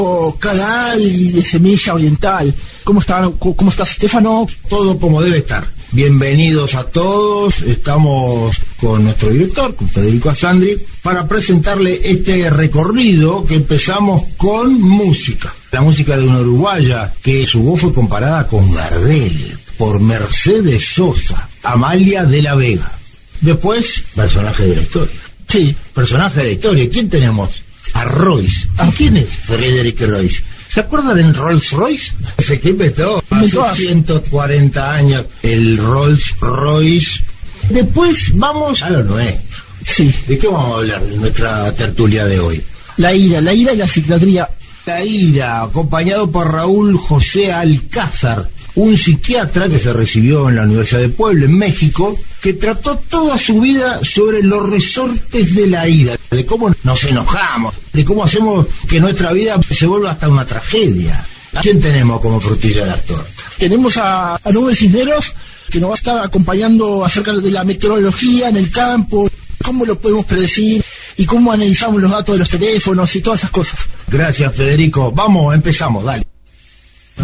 Canal y de Semilla Oriental. ¿Cómo estás, Estefano? Todo como debe estar. Bienvenidos a todos. Estamos con nuestro director, con Federico Asandri, para presentarle este recorrido que empezamos con música. La música de una uruguaya que su voz fue comparada con Gardel por Mercedes Sosa, Amalia de la Vega. Después, personaje de la historia. Sí. Personaje de la historia. ¿Quién tenemos? A Royce. ¿Quién es Frederick Royce? ¿Se acuerdan del Rolls Royce? Ese que inventó hace 140 años el Rolls Royce. Después vamos a lo nuestro. Sí. ¿De qué vamos a hablar en nuestra tertulia de hoy? La ira y la psiquiatría. La ira, acompañado por Raúl José Alcázar, un psiquiatra que se recibió en la Universidad de Puebla, en México, que trató toda su vida sobre los resortes de la ira, de cómo nos enojamos, de cómo hacemos que nuestra vida se vuelva hasta una tragedia. ¿A quién tenemos como frutilla de las tortas? Tenemos a Nubel Cisneros, que nos va a estar acompañando acerca de la meteorología en el campo, cómo lo podemos predecir y cómo analizamos los datos de los teléfonos y todas esas cosas. Gracias, Federico. Vamos, empezamos, dale.